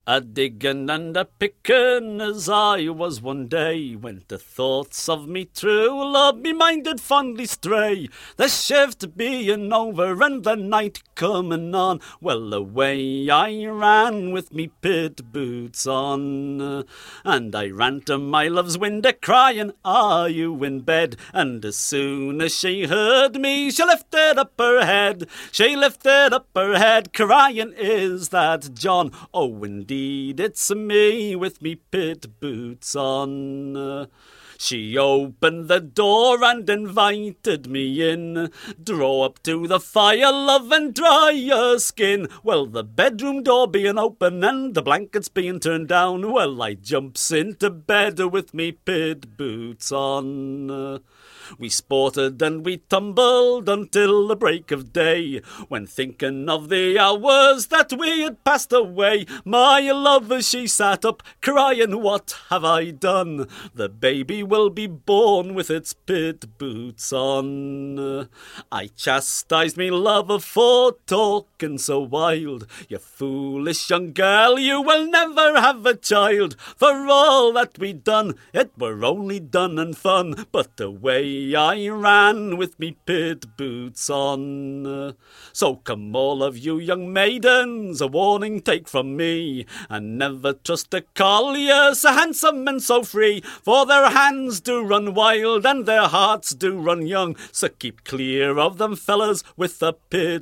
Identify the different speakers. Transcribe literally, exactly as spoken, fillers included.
Speaker 1: A diggin' and a pickin' as I was one day, when the thoughts of me true love me mind did fondly stray. The shift being over and the night comin' on, well away I ran with me pit boots on. And I ran to my love's window crying, "Are you in bed?" And as soon as she heard me, she lifted up her head. She lifted up her head crying, "Is that John?" "Oh, indeed it's me with me pit boots on." She opened the door and invited me in. "Draw up to the fire, love, and dry your skin." Well, the bedroom door being open and the blankets being turned down, well, I jumps into bed with me pit boots on. We sported and we tumbled until the break of day, when thinking of the hours that we had passed away, my love as she sat up crying, "What have I done? The baby will be born with its pit boots on." I chastised me love for talking so wild. "You foolish young girl, you will never have a child. For all that we done, it were only done and fun." But away I ran with me pit boots on. So come all of you young maidens, a warning take from me, and never trust a collier so handsome and so free, for their hands do run wild and their hearts do run young. So keep clear of them fellas with the pit